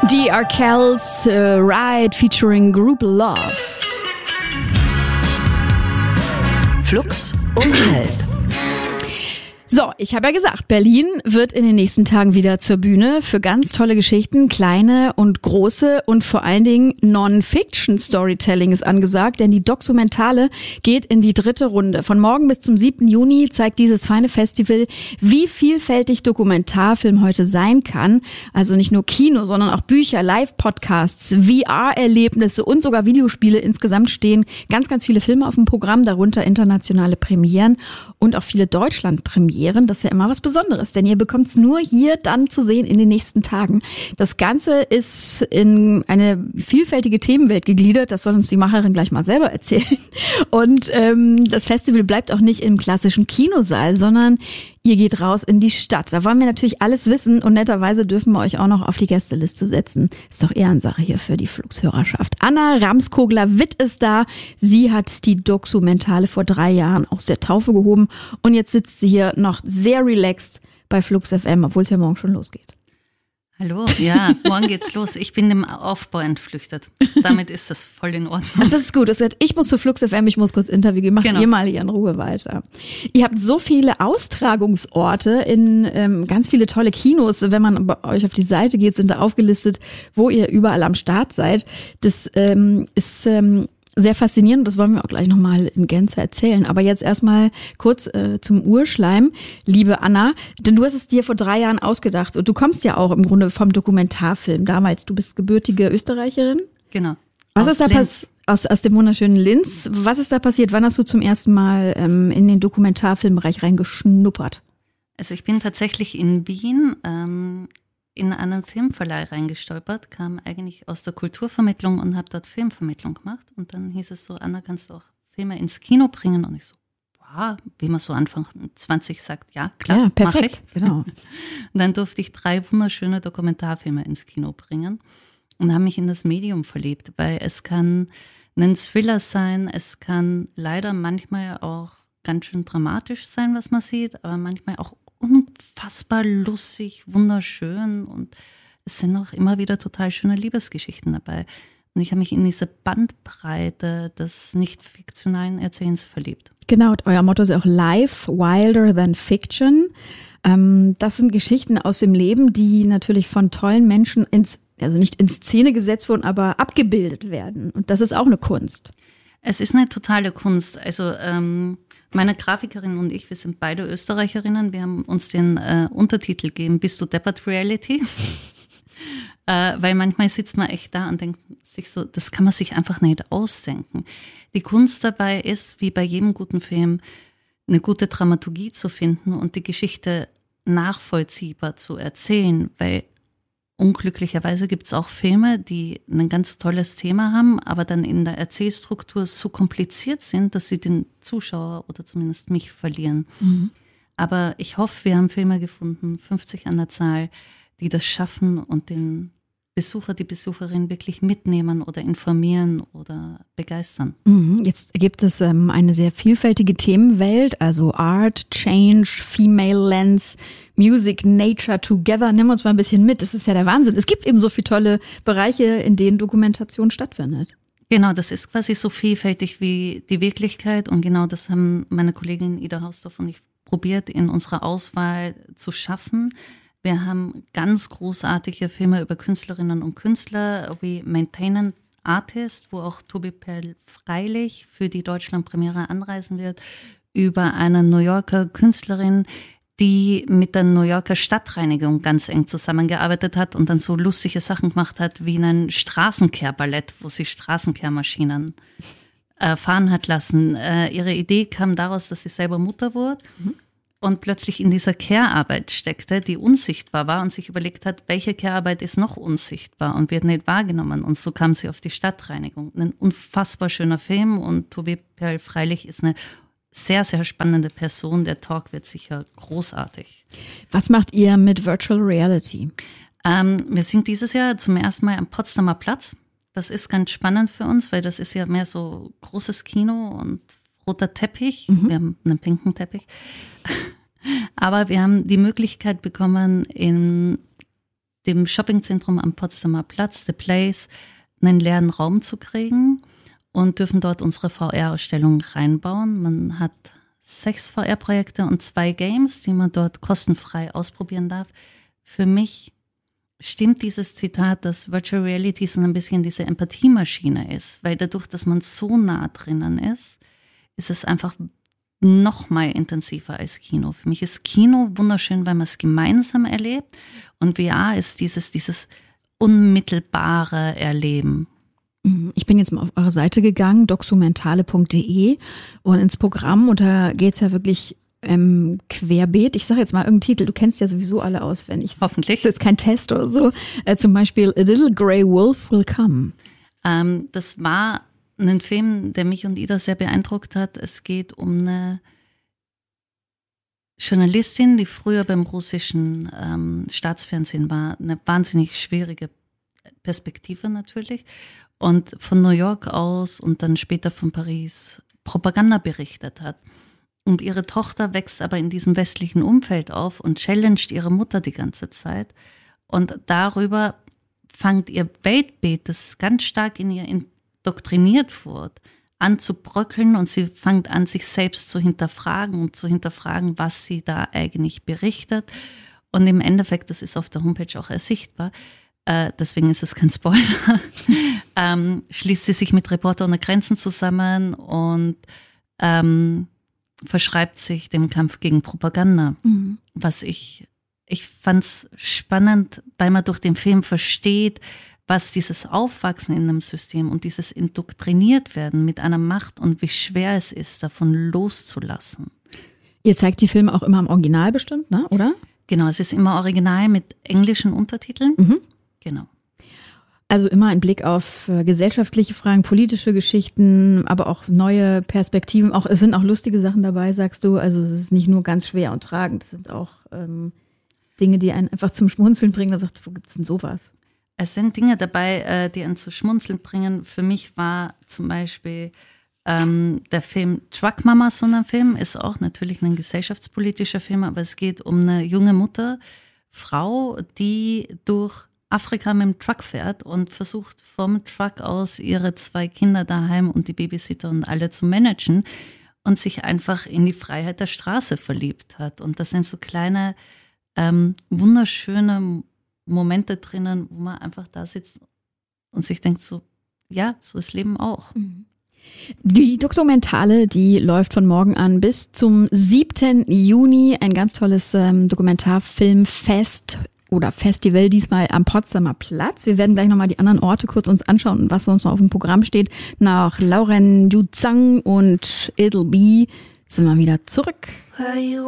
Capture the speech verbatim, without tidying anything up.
Die Arkells uh, Ride featuring Group Love. Flux um halb. So, ich habe ja gesagt, Berlin wird in den nächsten Tagen wieder zur Bühne für ganz tolle Geschichten, kleine und große und vor allen Dingen Non-Fiction-Storytelling ist angesagt, denn die Dokumentale geht in die dritte Runde. Von morgen bis zum siebten Juni zeigt dieses feine Festival, wie vielfältig Dokumentarfilm heute sein kann. Also nicht nur Kino, sondern auch Bücher, Live-Podcasts, V R-Erlebnisse und sogar Videospiele. Insgesamt stehen ganz, ganz viele Filme auf dem Programm, darunter internationale Premieren und auch viele Deutschland-Premieren. Das ist ja immer was Besonderes, denn ihr bekommt es nur hier dann zu sehen in den nächsten Tagen. Das Ganze ist in eine vielfältige Themenwelt gegliedert, das soll uns die Macherin gleich mal selber erzählen. Und ähm, das Festival bleibt auch nicht im klassischen Kinosaal, sondern ihr geht raus in die Stadt. Da wollen wir natürlich alles wissen und netterweise dürfen wir euch auch noch auf die Gästeliste setzen. Ist doch Ehrensache hier für die Flux-Hörerschaft. Anna Ramskogler-Witt ist da. Sie hat die Dokumentale vor drei Jahren aus der Taufe gehoben und jetzt sitzt sie hier noch sehr relaxed bei Flux F M, obwohl es ja morgen schon losgeht. Hallo, ja, morgen geht's los. Ich bin dem Aufbau entflüchtet. Damit ist das voll in Ordnung. Ach, das ist gut. Das heißt, ich muss zu Flux F M, ich muss kurz Interview geben. Macht genau. Ihr mal hier in Ruhe weiter. Ihr habt so viele Austragungsorte in ähm, ganz viele tolle Kinos. Wenn man bei euch auf die Seite geht, sind da aufgelistet, wo ihr überall am Start seid. Das ähm, ist ähm, sehr faszinierend, das wollen wir auch gleich nochmal in Gänze erzählen. Aber jetzt erstmal kurz äh, zum Urschleim, liebe Anna, denn du hast es dir vor drei Jahren ausgedacht und du kommst ja auch im Grunde vom Dokumentarfilm damals. Du bist gebürtige Österreicherin. Genau. Was ist da passiert? Aus, aus dem wunderschönen Linz. Was ist da passiert? Wann hast du zum ersten Mal ähm, in den Dokumentarfilmbereich reingeschnuppert? Also ich bin tatsächlich in Wien ähm, in einen Filmverleih reingestolpert, kam eigentlich aus der Kulturvermittlung und habe dort Filmvermittlung gemacht. Und dann hieß es so, Anna, kannst du auch Filme ins Kino bringen? Und ich so, wow, wie man so Anfang zwanzig sagt, ja, klar, ja, perfekt, mach ich. Genau. Und dann durfte ich drei wunderschöne Dokumentarfilme ins Kino bringen und habe mich in das Medium verliebt, weil es kann ein Thriller sein, es kann leider manchmal auch ganz schön dramatisch sein, was man sieht, aber manchmal auch unfassbar lustig, wunderschön und es sind auch immer wieder total schöne Liebesgeschichten dabei. Und ich habe mich in diese Bandbreite des nicht fiktionalen Erzählens verliebt. Genau, und euer Motto ist auch Life Wilder Than Fiction. Ähm, das sind Geschichten aus dem Leben, die natürlich von tollen Menschen ins, also nicht in Szene gesetzt wurden, aber abgebildet werden. Und das ist auch eine Kunst. Es ist eine totale Kunst. Also ähm, meine Grafikerin und ich, wir sind beide Österreicherinnen. Wir haben uns den äh, Untertitel gegeben, Bist du deppert Reality? äh, weil manchmal sitzt man echt da und denkt sich so, das kann man sich einfach nicht ausdenken. Die Kunst dabei ist, wie bei jedem guten Film, eine gute Dramaturgie zu finden und die Geschichte nachvollziehbar zu erzählen, weil unglücklicherweise gibt es auch Filme, die ein ganz tolles Thema haben, aber dann in der Erzählstruktur so kompliziert sind, dass sie den Zuschauer oder zumindest mich verlieren. Mhm. Aber ich hoffe, wir haben Filme gefunden, fünfzig an der Zahl, die das schaffen und den Besucher, die Besucherin wirklich mitnehmen oder informieren oder begeistern. Mhm. Jetzt gibt es ähm, eine sehr vielfältige Themenwelt, also Art, Change, Female Lens, Music, Nature, Together. Nimm uns mal ein bisschen mit. Das ist ja der Wahnsinn. Es gibt eben so viele tolle Bereiche, in denen Dokumentation stattfindet. Genau, das ist quasi so vielfältig wie die Wirklichkeit und genau das haben meine Kollegin Ida Hausdorf und ich probiert in unserer Auswahl zu schaffen. Wir haben ganz großartige Filme über Künstlerinnen und Künstler wie Maintenance Artist, wo auch Tobi Perl-Freilich für die Deutschlandpremiere anreisen wird, über eine New Yorker Künstlerin, die mit der New Yorker Stadtreinigung ganz eng zusammengearbeitet hat und dann so lustige Sachen gemacht hat wie ein Straßenkehrballett, wo sie Straßenkehrmaschinen äh, fahren hat lassen. Äh, ihre Idee kam daraus, dass sie selber Mutter wurde. Mhm. Und plötzlich in dieser Care-Arbeit steckte, die unsichtbar war und sich überlegt hat, welche Care-Arbeit ist noch unsichtbar und wird nicht wahrgenommen. Und so kam sie auf die Stadtreinigung. Ein unfassbar schöner Film und Tobi Perl-Freilich ist eine sehr, sehr spannende Person. Der Talk wird sicher großartig. Was macht ihr mit Virtual Reality? Ähm, wir sind dieses Jahr zum ersten Mal am Potsdamer Platz. Das ist ganz spannend für uns, weil das ist ja mehr so großes Kino und roter Teppich. Mhm. Wir haben einen pinken Teppich. Aber wir haben die Möglichkeit bekommen, in dem Shoppingzentrum am Potsdamer Platz, The Place, einen leeren Raum zu kriegen und dürfen dort unsere V R-Ausstellung reinbauen. Man hat sechs V R-Projekte und zwei Games, die man dort kostenfrei ausprobieren darf. Für mich stimmt dieses Zitat, dass Virtual Reality so ein bisschen diese Empathiemaschine ist, weil dadurch, dass man so nah drinnen ist, ist es einfach noch mal intensiver als Kino. Für mich ist Kino wunderschön, weil man es gemeinsam erlebt und V R ist dieses, dieses unmittelbare Erleben. Ich bin jetzt mal auf eure Seite gegangen, documentale punkt de und ins Programm und da geht es ja wirklich ähm, querbeet. Ich sage jetzt mal irgendeinen Titel, du kennst ja sowieso alle auswendig. Hoffentlich. Das ist jetzt kein Test oder so. Äh, zum Beispiel A Little Grey Wolf Will Come. Ähm, das war ein Film, der mich und Ida sehr beeindruckt hat. Es geht um eine Journalistin, die früher beim russischen ähm, Staatsfernsehen war. Eine wahnsinnig schwierige Perspektive natürlich. Und von New York aus und dann später von Paris Propaganda berichtet hat. Und ihre Tochter wächst aber in diesem westlichen Umfeld auf und challenged ihre Mutter die ganze Zeit. Und darüber fängt ihr Weltbild, das ganz stark in ihr indoktriniert wird, an zu bröckeln und sie fängt an, sich selbst zu hinterfragen und zu hinterfragen, was sie da eigentlich berichtet. Und im Endeffekt, das ist auf der Homepage auch ersichtbar, äh, deswegen ist es kein Spoiler, ähm, schließt sie sich mit Reporter ohne Grenzen zusammen und ähm, verschreibt sich dem Kampf gegen Propaganda. Mhm. Was ich, ich fand es spannend, weil man durch den Film versteht, was dieses Aufwachsen in einem System und dieses indoktriniert werden mit einer Macht und wie schwer es ist, davon loszulassen. Ihr zeigt die Filme auch immer im Original bestimmt, ne? Oder? Genau, es ist immer original mit englischen Untertiteln. Mhm. Genau. Also immer ein Blick auf äh, gesellschaftliche Fragen, politische Geschichten, aber auch neue Perspektiven. Auch, es sind auch lustige Sachen dabei, sagst du. Also es ist nicht nur ganz schwer und tragend. Es sind auch ähm, Dinge, die einen einfach zum Schmunzeln bringen. Da sagt man, wo gibt's denn sowas? Es sind Dinge dabei, äh, die einen zu schmunzeln bringen. Für mich war zum Beispiel ähm, der Film Truck Mama so ein Film. Ist auch natürlich ein gesellschaftspolitischer Film, aber es geht um eine junge Mutter, Frau, die durch Afrika mit dem Truck fährt und versucht vom Truck aus ihre zwei Kinder daheim und die Babysitter und alle zu managen und sich einfach in die Freiheit der Straße verliebt hat. Und das sind so kleine, ähm, wunderschöne Momente drinnen, wo man einfach da sitzt und sich denkt so, ja, so ist Leben auch. Die Dokumentale, die läuft von morgen an bis zum siebten Juni. Ein ganz tolles ähm, Dokumentarfilmfest oder Festival, diesmal am Potsdamer Platz. Wir werden gleich nochmal die anderen Orte kurz uns anschauen, was sonst noch auf dem Programm steht. Nach Lauren Juzang und It'll Be sind wir wieder zurück.